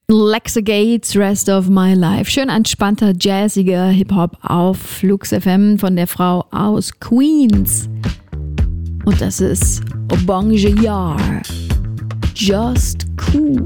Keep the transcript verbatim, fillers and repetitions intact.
Lexa Gates, Rest of My Life. Schön entspannter, jazziger Hip-Hop auf Flux F M von der Frau aus Queens. Und das ist Bonjour. Just cool.